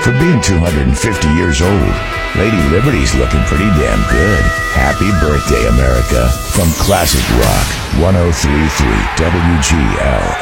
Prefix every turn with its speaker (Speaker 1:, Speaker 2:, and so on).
Speaker 1: For being 250 years old, Lady Liberty's looking pretty damn good. Happy birthday, America. From Classic Rock 103.3 WGL